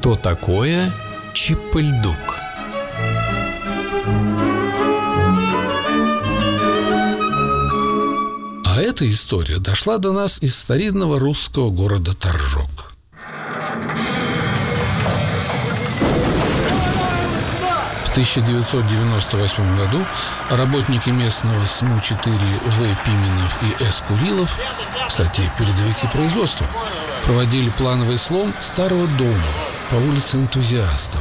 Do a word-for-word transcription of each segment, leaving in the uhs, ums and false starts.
Что такое Чипыльдук? А эта история дошла до нас из старинного русского города Торжок. В тысяча девятьсот девяносто восьмом году работники местного СМУ четыре В. Пименов и С. Курилов, кстати, передовики производства, проводили плановый слом старого дома по улице Энтузиастов.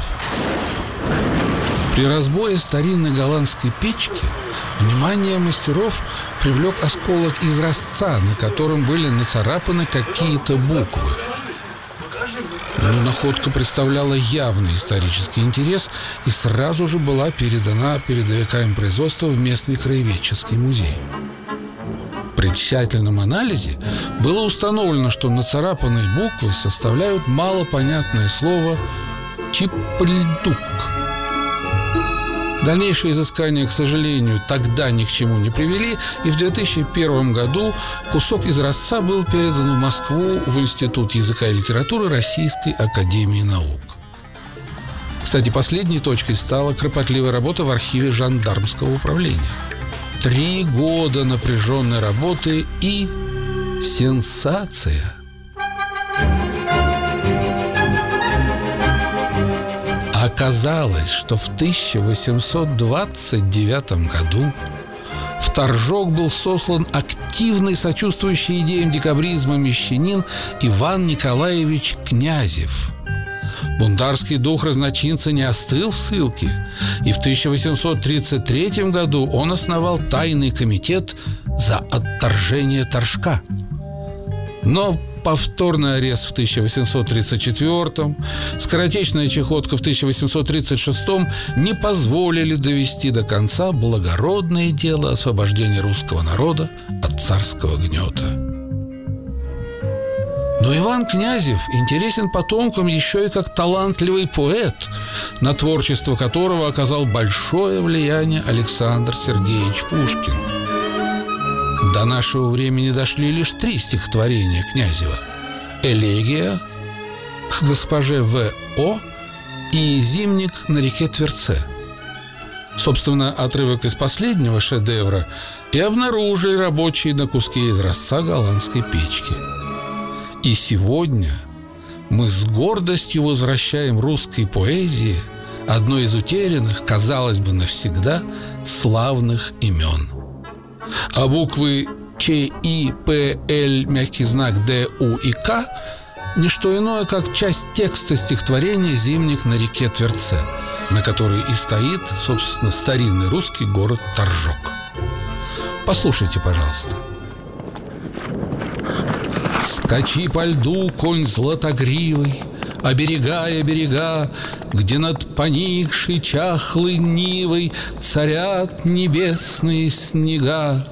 При разборе старинной голландской печки внимание мастеров привлек осколок изразца, на котором были нацарапаны какие-то буквы. Но находка представляла явный исторический интерес и сразу же была передана передовиками производства в местный краеведческий музей. При тщательном анализе было установлено, что нацарапанные буквы составляют малопонятное слово «Чипыльдук». Дальнейшие изыскания, к сожалению, тогда ни к чему не привели, и в две тысячи первом году кусок изразца был передан в Москву в Институт языка и литературы Российской академии наук. Кстати, последней точкой стала кропотливая работа в архиве жандармского управления. Три года напряженной работы и сенсация. Оказалось, что в тысяча восемьсот двадцать девятом году в Торжок был сослан активный сочувствующий идеям декабризма мещанин Иван Николаевич Князев. Бунтарский дух разночинца не остыл в ссылке, и в тысяча восемьсот тридцать третьем году он основал тайный комитет за отторжение Торжка. Но повторный арест в тысяча восемьсот тридцать четвёртом, скоротечная чахотка в тысяча восемьсот тридцать шестом не позволили довести до конца благородное дело освобождения русского народа от царского гнета. Но Иван Князев интересен потомкам еще и как талантливый поэт, на творчество которого оказал большое влияние Александр Сергеевич Пушкин. До нашего времени дошли лишь три стихотворения Князева: «Элегия», «К госпоже В О» и «Зимник на реке Тверце». Собственно, отрывок из последнего шедевра и обнаружили рабочие на куске изразца голландской печки. И сегодня мы с гордостью возвращаем русской поэзии одно из утерянных, казалось бы, навсегда славных имен. А буквы Ч, И, П, Л, мягкий знак Д, У и К – не что иное, как часть текста стихотворения «Зимник на реке Тверце», на которой и стоит, собственно, старинный русский город Торжок. Послушайте, пожалуйста. «Скачи по льду, конь златогривый, оберегая берега, где над поникшей чахлой нивой царят небесные снега».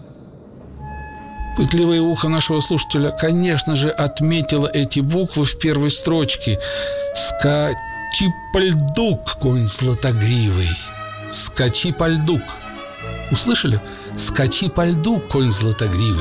Пытливое ухо нашего слушателя, конечно же, отметило эти буквы в первой строчке. «Скачи по льду, конь златогривый». «Скачи по льду». Услышали? «Скачи по льду, конь златогривый».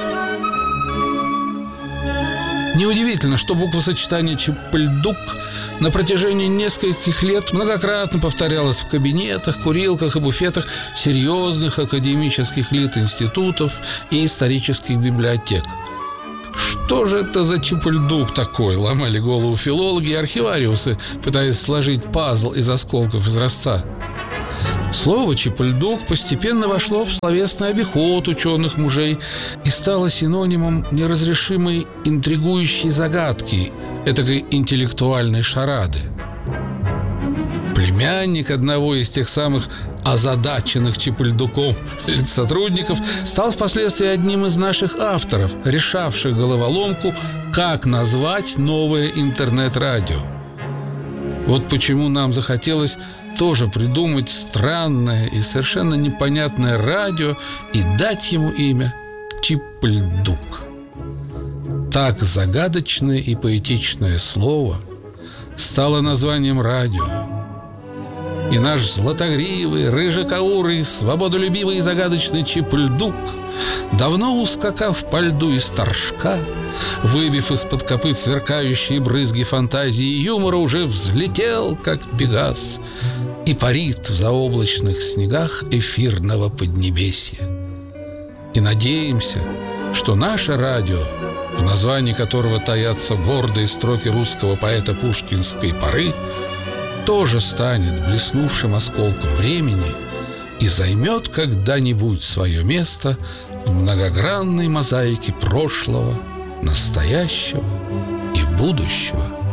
Неудивительно, что буквосочетание «Чипыльдук» на протяжении нескольких лет многократно повторялось в кабинетах, курилках и буфетах серьезных академических лиц институтов и исторических библиотек. Что же это за Чипыльдук такой? Ломали голову филологи и архивариусы, пытаясь сложить пазл из осколков изразца. Слово «Чипыльдук» постепенно вошло в словесный обиход ученых мужей и стало синонимом неразрешимой интригующей загадки, этакой интеллектуальной шарады. Племянник одного из тех самых озадаченных Чипыльдуком сотрудников стал впоследствии одним из наших авторов, решавших головоломку, как назвать новое интернет-радио. Вот почему нам захотелось тоже придумать странное и совершенно непонятное радио и дать ему имя Чипыльдук. Так загадочное и поэтичное слово стало названием радио. И наш златогривый, рыжекаурый, свободолюбивый и загадочный Чип-Льдук, давно ускакав по льду из торжка, выбив из-под копыт сверкающие брызги фантазии и юмора, уже взлетел, как пегас, и парит в заоблачных снегах эфирного поднебесья. И надеемся, что наше радио, в названии которого таятся гордые строки русского поэта пушкинской поры, тоже станет блеснувшим осколком времени и займет когда-нибудь свое место в многогранной мозаике прошлого, настоящего и будущего.